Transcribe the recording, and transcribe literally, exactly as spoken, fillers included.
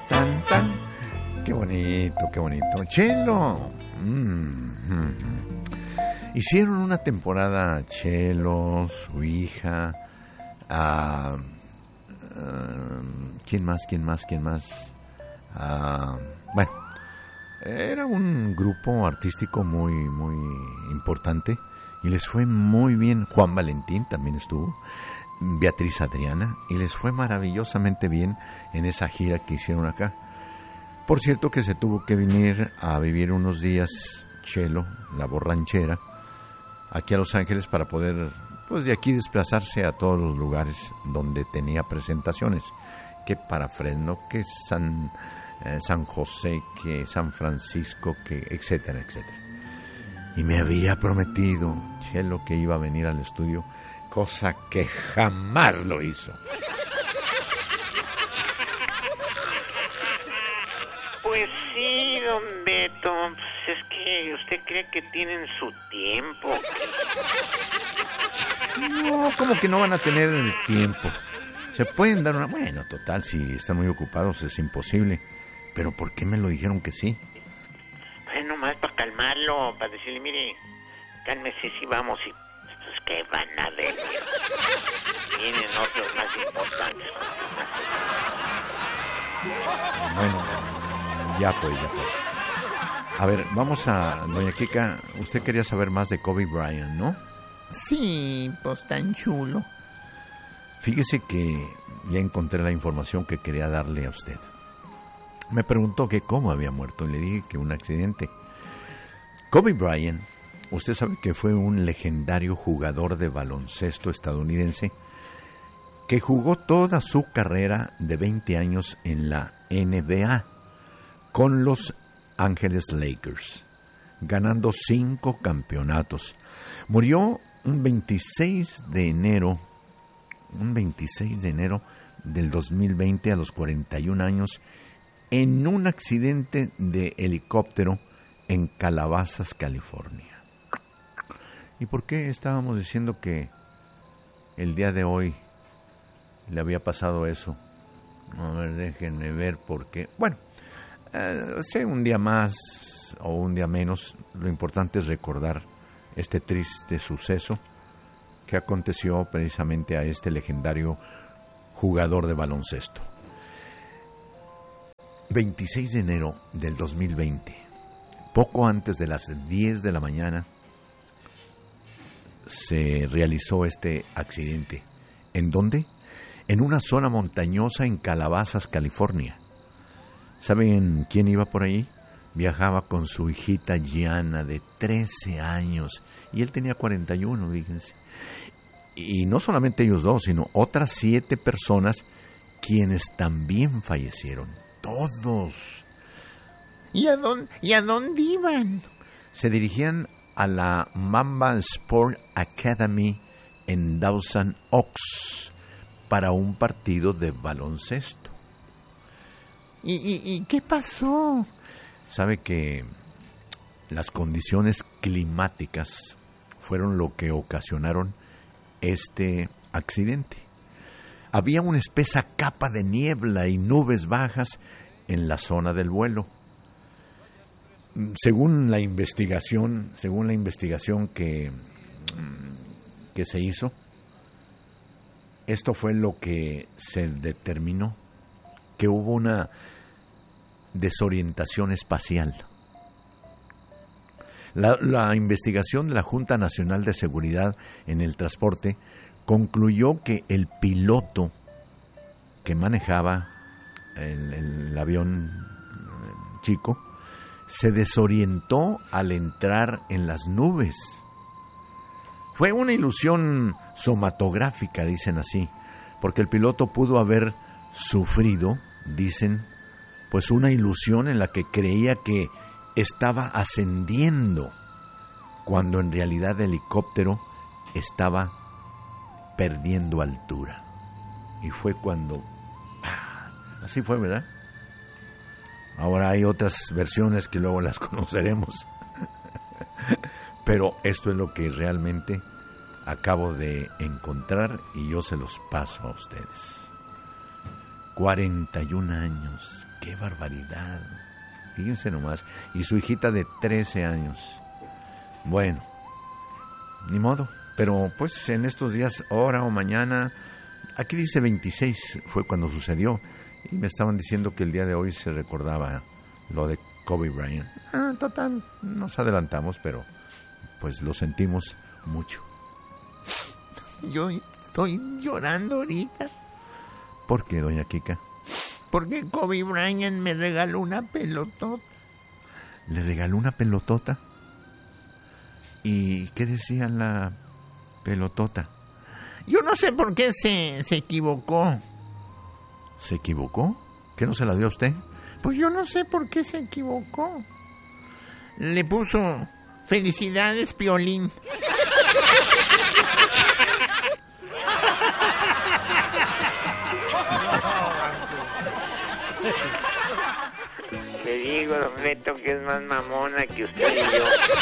tan, tan. Qué bonito, qué bonito. Chelo. Mm-hmm. Hicieron una temporada Chelo, su hija, uh, uh, ¿quién más, quién más, quién más? Uh, bueno, era un grupo artístico muy, muy importante y les fue muy bien. Juan Valentín también estuvo, Beatriz Adriana, y les fue maravillosamente bien en esa gira que hicieron acá. Por cierto que se tuvo que venir a vivir unos días Chelo, la borranchera, aquí a Los Ángeles para poder, pues de aquí desplazarse a todos los lugares donde tenía presentaciones, que para Fresno, que San, eh, San José, que San Francisco, que etcétera, etcétera. Y me había prometido Chelo que iba a venir al estudio, cosa que jamás lo hizo. Pues sí, don Beto, pues es que usted cree que tienen su tiempo. No, como que no van a tener el tiempo. Se pueden dar una... Bueno, total, si están muy ocupados es imposible. Pero ¿por qué me lo dijeron que sí? Bueno, más para calmarlo, para decirle, mire, cálmese si vamos y... Estos que van a ver, tienen otros más importantes. Bueno, ya pues, ya pues. A ver, vamos a... Doña Kika, usted quería saber más de Kobe Bryant, ¿no? Sí, pues tan chulo. Fíjese que ya encontré la información que quería darle a usted. Me preguntó que cómo había muerto y le dije que un accidente. Kobe Bryant, usted sabe que fue un legendario jugador de baloncesto estadounidense que jugó toda su carrera de veinte años en la N B A con los Ángeles Lakers, ganando cinco campeonatos. Murió un veintiséis de enero, un veintiséis de enero del dos mil veinte a los cuarenta y un años en un accidente de helicóptero en Calabasas, California. ¿Y por qué estábamos diciendo que el día de hoy le había pasado eso? A ver, déjenme ver por qué. Bueno, eh, sea un día más o un día menos, lo importante es recordar este triste suceso que aconteció precisamente a este legendario jugador de baloncesto. veintiséis de enero del dos mil veinte, poco antes de las diez de la mañana, se realizó este accidente. ¿En dónde? En una zona montañosa en Calabasas, California. ¿Saben quién iba por ahí? Viajaba con su hijita Gianna de trece años y él tenía cuarenta y uno, fíjense. Y no solamente ellos dos, sino otras siete personas quienes también fallecieron. Todos. ¿Y a dónde, y a dónde iban? Se dirigían a la Mamba Sport Academy en Dawson Oaks para un partido de baloncesto. ¿Y, y, y qué pasó? Sabe que las condiciones climáticas fueron lo que ocasionaron este accidente. Había una espesa capa de niebla y nubes bajas en la zona del vuelo. Según la investigación, según la investigación que, que se hizo, esto fue lo que se determinó, que hubo una desorientación espacial. La, la investigación de la Junta Nacional de Seguridad en el Transporte concluyó que el piloto que manejaba el, el avión chico se desorientó al entrar en las nubes. Fue una ilusión somatográfica, dicen así, porque el piloto pudo haber sufrido, dicen, pues una ilusión en la que creía que estaba ascendiendo, cuando en realidad el helicóptero estaba perdiendo altura. Y fue cuando... ¡ah! Así fue, ¿verdad? Ahora hay otras versiones que luego las conoceremos. Pero esto es lo que realmente acabo de encontrar y yo se los paso a ustedes. cuarenta y un años. ¡Qué ¡Qué barbaridad! Fíjense nomás. Y su hijita de trece años. Bueno, ni modo. Pero pues en estos días, ahora o mañana, aquí dice veintiséis fue cuando sucedió. Y me estaban diciendo que el día de hoy se recordaba lo de Kobe Bryant. Ah, total, nos adelantamos, pero pues lo sentimos mucho. Yo estoy llorando ahorita. ¿Por qué, doña Kika? Porque Kobe Bryant me regaló una pelotota. ¿Le regaló una pelotota? ¿Y qué decía la pelotota? Yo no sé por qué se, se equivocó. ¿Se equivocó? ¿Qué no se la dio a usted? Pues yo no sé por qué se equivocó. Le puso felicidades, Piolín. Te digo, Don Beto, que es más mamona que usted y yo.